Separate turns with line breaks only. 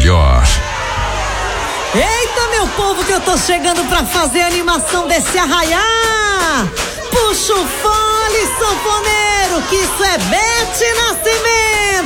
melhor.
Eita, meu povo, que eu tô chegando pra fazer a animação desse arraiá. Puxa o fole, sanfoneiro, que isso é Bete Nascimento.